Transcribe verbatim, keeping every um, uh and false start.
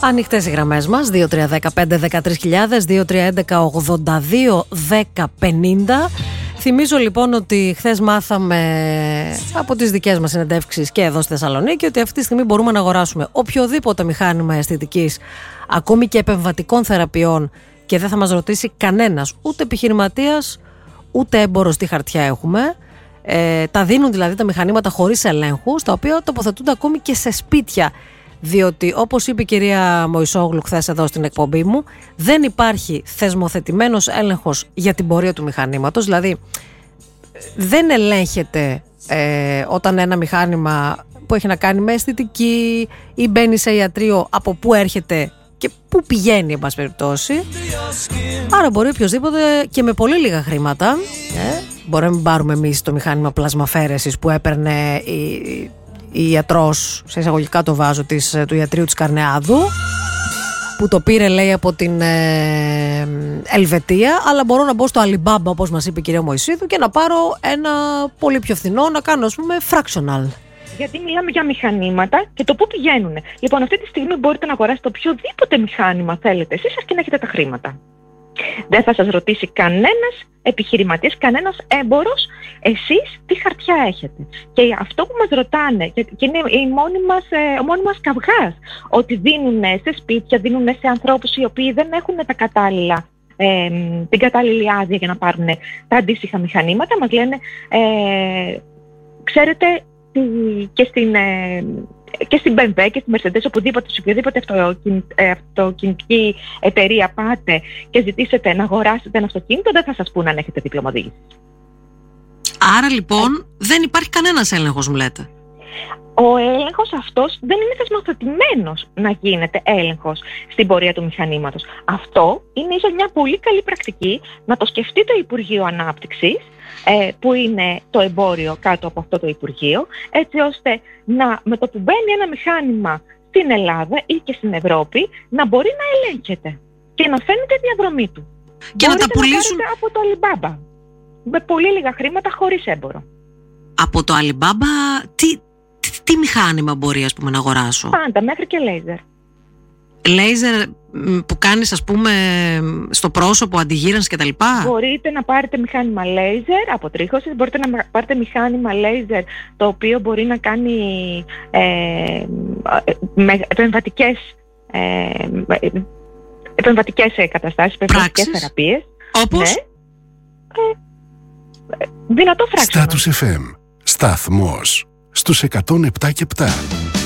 Ανοιχτές οι γραμμές μας, δύο τρία ένα πέντε ένα τρία χιλιάδες, δύο τρία ένα ογδόντα δύο δέκα πενήντα. Θυμίζω λοιπόν ότι χθες μάθαμε από τις δικές μας συνεντεύξεις και εδώ στη Θεσσαλονίκη ότι αυτή τη στιγμή μπορούμε να αγοράσουμε οποιοδήποτε μηχάνημα αισθητικής, ακόμη και επεμβατικών θεραπείων, και δεν θα μας ρωτήσει κανένας, ούτε επιχειρηματίας ούτε έμπορος, τι χαρτιά έχουμε. Ε, τα δίνουν δηλαδή τα μηχανήματα χωρίς ελέγχους, τα οποία τοποθετούνται ακόμη και σε σπίτια. Διότι, όπως είπε η κυρία Μωυσόγλου χθες εδώ στην εκπομπή μου, δεν υπάρχει θεσμοθετημένος έλεγχος για την πορεία του μηχανήματος. Δηλαδή, δεν ελέγχεται ε, όταν ένα μηχάνημα που έχει να κάνει με αισθητική ή μπαίνει σε ιατρείο, από πού έρχεται και πού πηγαίνει, εν πάση περιπτώσει. Άρα μπορεί οποιοδήποτε και με πολύ λίγα χρήματα, ε, μπορεί να μην πάρουμε εμείς το μηχάνημα πλασμαφέρεσης που έπαιρνε η, η ιατρός, σε εισαγωγικά το βάζω, της, του ιατρίου της Καρνεάδου, που το πήρε, λέει, από την ε, Ελβετία, αλλά μπορώ να μπω στο Alibaba, όπως μας είπε η κυρία Μωυσίδου, και να πάρω ένα πολύ πιο φθηνό, να κάνω, ας πούμε, fractional. Γιατί μιλάμε για μηχανήματα και το πού πηγαίνουν. Λοιπόν, αυτή τη στιγμή μπορείτε να αγοράσετε οποιοδήποτε μηχάνημα θέλετε εσείς, αρκεί να έχετε τα χρήματα. Δεν θα σας ρωτήσει κανένας επιχειρηματίας, κανένας έμπορος, εσείς τι χαρτιά έχετε. Και αυτό που μας ρωτάνε, και είναι η μόνη μας, ο μόνος μας καυγάς, ότι δίνουν σε σπίτια, δίνουν σε ανθρώπους οι οποίοι δεν έχουν τα κατάλληλα, ε, την κατάλληλη άδεια για να πάρουν τα αντίστοιχα μηχανήματα. Μας λένε, ε, ξέρετε, και στην, ε, και στην μπι εμ ντάμπλιου και στην Mercedes, οπουδήποτε, σε οποιοδήποτε αυτοκινητική εταιρεία πάτε και ζητήσετε να αγοράσετε ένα αυτοκίνητο, δεν θα σας πούνε αν έχετε δίπλωμα οδήγησης. Άρα λοιπόν ε. δεν υπάρχει κανένας έλεγχος, μου λέτε. Ο έλεγχος αυτός δεν είναι θεσμοθετημένος να γίνεται έλεγχος στην πορεία του μηχανήματος. Αυτό είναι ίσως μια πολύ καλή πρακτική να το σκεφτεί το Υπουργείο Ανάπτυξης, ε, που είναι το εμπόριο κάτω από αυτό το Υπουργείο, έτσι ώστε να, με το που μπαίνει ένα μηχάνημα στην Ελλάδα ή και στην Ευρώπη, να μπορεί να ελέγχεται και να φαίνεται η διαδρομή του. Και μπορείτε να τα πουλήσουν να από το Alibaba, με πολύ λίγα χρήματα, χωρίς έμπορο. Από το Alibaba, τι, τι, τι μηχάνημα μπορεί, ας πούμε, να αγοράσω? Πάντα, μέχρι και λέιζερ. Λέιζερ που κάνεις, ας πούμε, στο πρόσωπο, αντιγύρανση κτλ. Μπορείτε να πάρετε μηχάνημα λέιζερ αποτρίχωσης, μπορείτε να πάρετε μηχάνημα λέιζερ το οποίο μπορεί να κάνει ε, με επεμβατικές, ε, επεμβατικές καταστάσεις, επεμβατικές θεραπείες. Όπως? Ναι. Ε, δυνατό φράξιμο. Status εφ εμ, σταθμός στους εκατόν επτά και επτά.